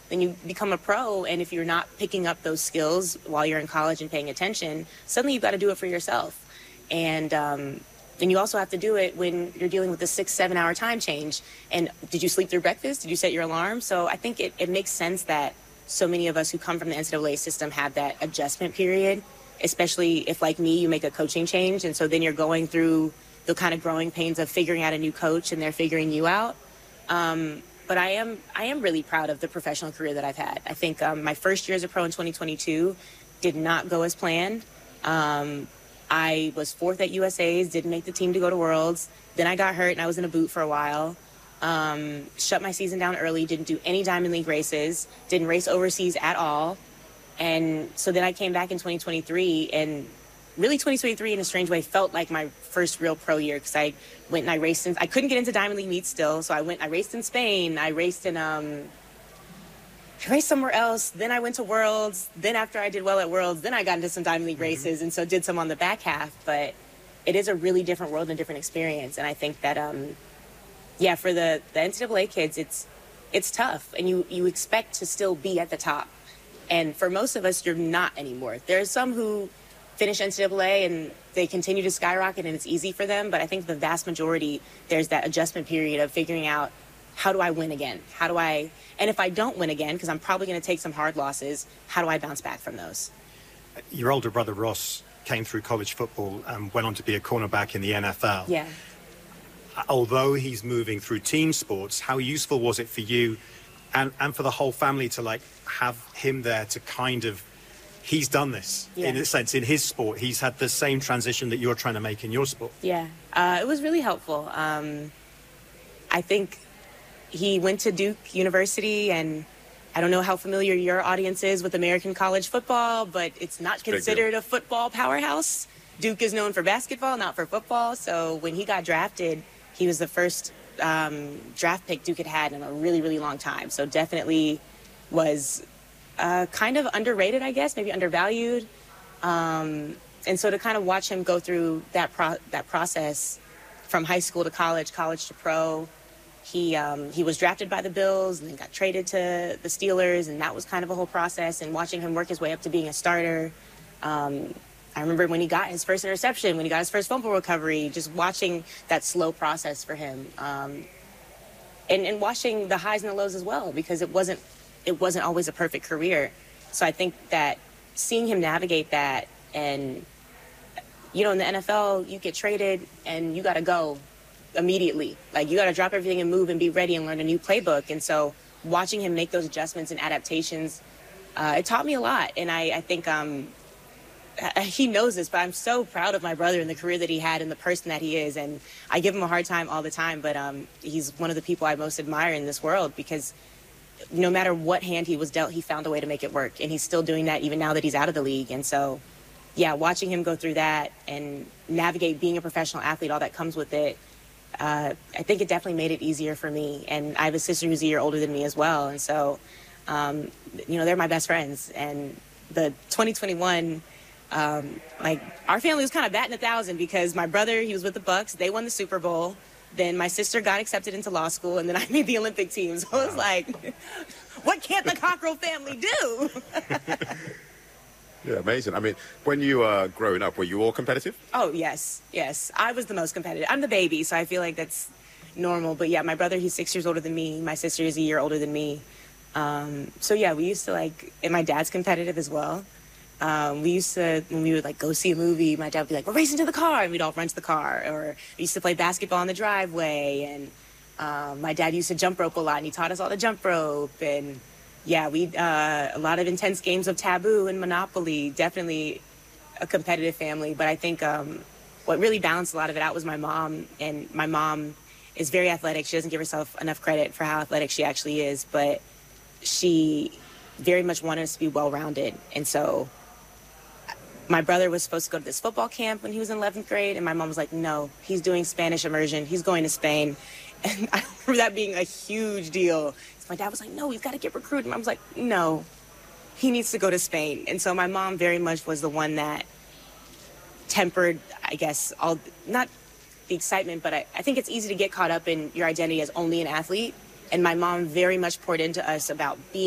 then you become a pro, and if you're not picking up those skills while you're in college and paying attention, suddenly you've got to do it for yourself. And then you also have to do it when you're dealing with a 6-7 hour time change. And did you sleep through breakfast? Did you set your alarm? So I think it makes sense that so many of us who come from the NCAA system have that adjustment period, especially if, like me, you make a coaching change. And so then you're going through the kind of growing pains of figuring out a new coach and they're figuring you out. But I am really proud of the professional career that I've had. I think my first year as a pro in 2022 did not go as planned. I was fourth at USA's, didn't make the team to go to Worlds. Then I got hurt and I was in a boot for a while. Shut my season down early, didn't do any Diamond League races, didn't race overseas at all. And so then I came back in 2023, and really 2023 in a strange way felt like my first real pro year, because I went and I raced I couldn't get into Diamond League meets still, so I raced in Spain, I raced somewhere else, then I went to Worlds, then after I did well at Worlds, then I got into some Diamond League races, and so did some on the back half. But it is a really different world and different experience, and I think that for the NCAA kids, it's tough, and you expect to still be at the top, and for most of us, you're not anymore. There are some who finish NCAA and they continue to skyrocket and it's easy for them, but I think the vast majority, there's that adjustment period of figuring out, how do I win again? And if I don't win again, because I'm probably going to take some hard losses, how do I bounce back from those? Your older brother Ross came through college football and went on to be a cornerback in the NFL. Yeah. Although he's moving through team sports, how useful was it for you and for the whole family to have him there to kind of, he's done this in a sense in his sport. He's had the same transition that you're trying to make in your sport. Yeah, it was really helpful. I think he went to Duke University, and I don't know how familiar your audience is with American college football, but it's not considered a football powerhouse. Duke is known for basketball, not for football. So when he got drafted, he was the first draft pick Duke had in a really, really long time. So definitely was kind of underrated, I guess, maybe undervalued. And so to kind of watch him go through that process from high school to college to pro, he was drafted by the Bills and then got traded to the Steelers, and that was kind of a whole process. And watching him work his way up to being a starter, I remember when he got his first interception, when he got his first fumble recovery, just watching that slow process for him, and watching the highs and the lows as well, because it wasn't always a perfect career. So I think that seeing him navigate that, and in the NFL, you get traded and you got to go immediately. Like, you got to drop everything and move and be ready and learn a new playbook. And so watching him make those adjustments and adaptations, it taught me a lot. And I think he knows this, but I'm so proud of my brother and the career that he had and the person that he is. And I give him a hard time all the time, but he's one of the people I most admire in this world, because no matter what hand he was dealt, he found a way to make it work. And he's still doing that even now that he's out of the league. And so, yeah, watching him go through that and navigate being a professional athlete, all that comes with it, I think it definitely made it easier for me. And I have a sister who's a year older than me as well. And so, they're my best friends. And the 2021, our family was kind of batting 1,000, because my brother, he was with the Bucks. They won the Super Bowl. Then my sister got accepted into law school, and then I made the Olympic team. So it was like, what can't the Cockrell family do? Yeah, amazing. I mean, when you were growing up, were you all competitive? Oh, yes. I was the most competitive. I'm the baby, so I feel like that's normal. But yeah, my brother, he's 6 years older than me. My sister is a year older than me. So yeah, we used to and my dad's competitive as well. We used to, when we would go see a movie, my dad would be like, we're racing to the car, and we'd all run to the car. Or we used to play basketball in the driveway, and my dad used to jump rope a lot, and he taught us all to jump rope. And yeah, a lot of intense games of Taboo and Monopoly, definitely a competitive family. But I think what really balanced a lot of it out was my mom. And my mom is very athletic. She doesn't give herself enough credit for how athletic she actually is, but she very much wanted us to be well-rounded. And so my brother was supposed to go to this football camp when he was in 11th grade, and my mom was like, no, he's doing Spanish immersion. He's going to Spain. And I remember that being a huge deal. So my dad was like, no, he's got to get recruited. And I was like, no, he needs to go to Spain. And so my mom very much was the one that tempered, I guess, not the excitement, but I think it's easy to get caught up in your identity as only an athlete. And my mom very much poured into us about being